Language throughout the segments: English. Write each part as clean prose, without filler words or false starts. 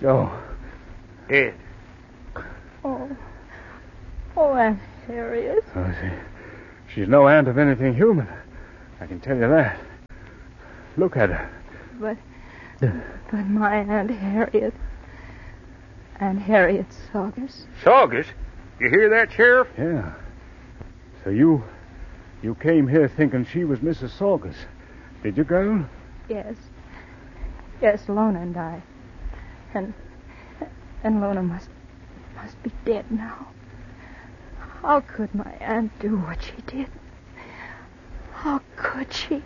Oh. Ed. Oh, Aunt Harriet. Oh, she's no aunt of anything human. I can tell you that. Look at her. But my Aunt Harriet Saugus. Saugus? You hear that, Sheriff? Yeah. So you came here thinking she was Mrs. Saugus. Did you, girl? Yes. Yes, Lona and I. And Lona must be dead now. How could my aunt do what she did? How could she?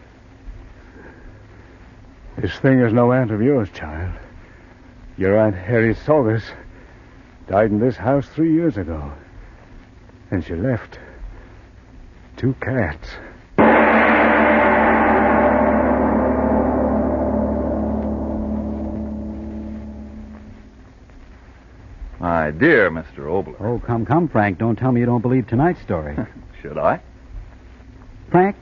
This thing is no aunt of yours, child. Your Aunt Harriet Saugus died in this house 3 years ago. And she left 2 cats. My dear Mr. Obler. Oh, come, Frank. Don't tell me you don't believe tonight's story. Should I? Frank,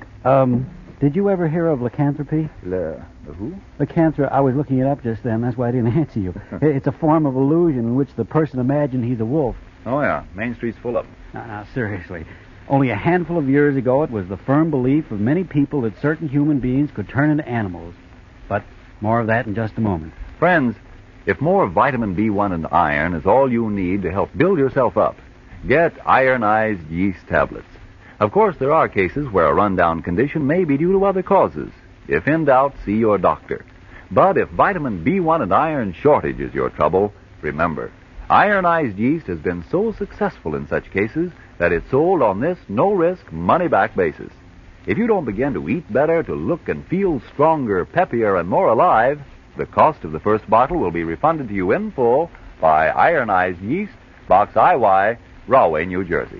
did you ever hear of lycanthropy? The who? Lycanthropy. I was looking it up just then. That's why I didn't answer you. It's a form of illusion in which the person imagined he's a wolf. Oh, yeah. Main Street's full of them. Now, seriously. Only a handful of years ago, it was the firm belief of many people that certain human beings could turn into animals. But more of that in just a moment. Friends, if more vitamin B1 and iron is all you need to help build yourself up, get ironized yeast tablets. Of course, there are cases where a rundown condition may be due to other causes. If in doubt, see your doctor. But if vitamin B1 and iron shortage is your trouble, remember, ironized yeast has been so successful in such cases that it's sold on this no-risk, money-back basis. If you don't begin to eat better, to look and feel stronger, peppier, and more alive, the cost of the first bottle will be refunded to you in full by Ironized Yeast, Box IY, Rahway, New Jersey.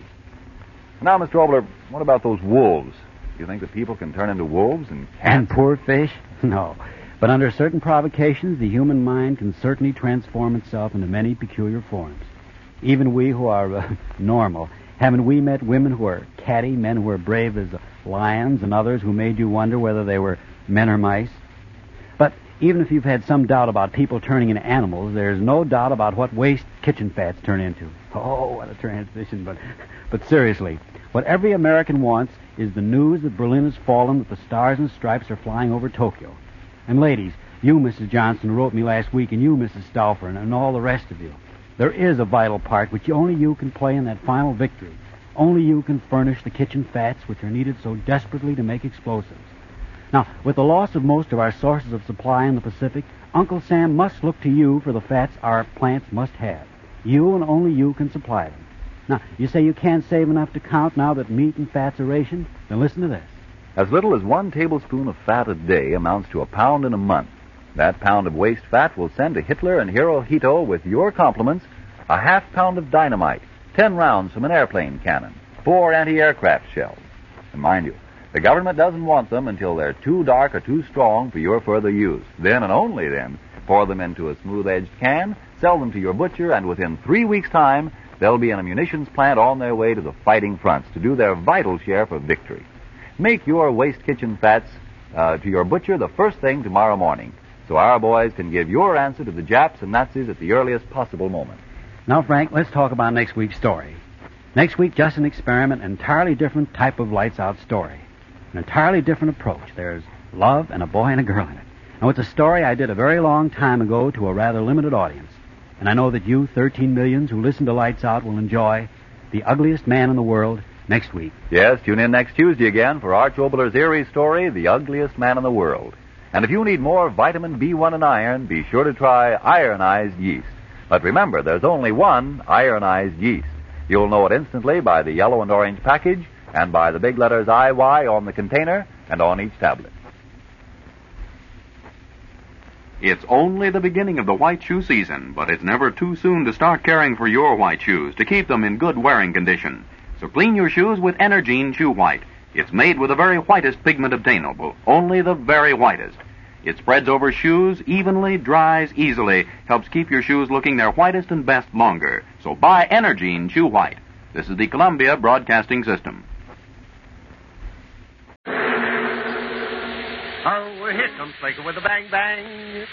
Now, Mr. Obler, what about those wolves? Do you think that people can turn into wolves and cats? And poor fish? No. But under certain provocations, the human mind can certainly transform itself into many peculiar forms. Even we who are normal, haven't we met women who are catty, men who are brave as lions, and others who made you wonder whether they were men or mice? But even if you've had some doubt about people turning into animals, there's no doubt about what waste kitchen fats turn into. Oh, what a transition. But seriously, what every American wants is the news that Berlin has fallen, that the stars and stripes are flying over Tokyo. And ladies, you, Mrs. Johnson, wrote me last week, and you, Mrs. Stauffer, and all the rest of you. There is a vital part which only you can play in that final victory. Only you can furnish the kitchen fats which are needed so desperately to make explosives. Now, with the loss of most of our sources of supply in the Pacific, Uncle Sam must look to you for the fats our plants must have. You and only you can supply them. Now, you say you can't save enough to count now that meat and fats are rationed? Then listen to this. As little as 1 tablespoon of fat a day amounts to a pound in a month. That pound of waste fat will send to Hitler and Hirohito with your compliments a half pound of dynamite, 10 rounds from an airplane cannon, 4 anti-aircraft shells. And mind you, the government doesn't want them until they're too dark or too strong for your further use. Then and only then, pour them into a smooth-edged can, sell them to your butcher, and within 3 weeks' time, they'll be in a munitions plant on their way to the fighting fronts to do their vital share for victory. Make your waste kitchen fats to your butcher the first thing tomorrow morning, so our boys can give your answer to the Japs and Nazis at the earliest possible moment. Now, Frank, let's talk about next week's story. Next week, just an experiment, an entirely different type of lights-out story. An entirely different approach. There's love and a boy and a girl in it. Now, it's a story I did a very long time ago to a rather limited audience. And I know that you, 13 millions who listen to Lights Out, will enjoy The Ugliest Man in the World next week. Yes, tune in next Tuesday again for Arch Obler's eerie story, The Ugliest Man in the World. And if you need more vitamin B1 and iron, be sure to try ironized yeast. But remember, there's only one ironized yeast. You'll know it instantly by the yellow and orange package and by the big letters IY on the container and on each tablet. It's only the beginning of the white shoe season, but it's never too soon to start caring for your white shoes to keep them in good wearing condition. So clean your shoes with Energine Shoe White. It's made with the very whitest pigment obtainable, only the very whitest. It spreads over shoes evenly, dries easily, helps keep your shoes looking their whitest and best longer. So buy Energine Shoe White. This is the Columbia Broadcasting System. Oh, here comes Slaker with a bang bang.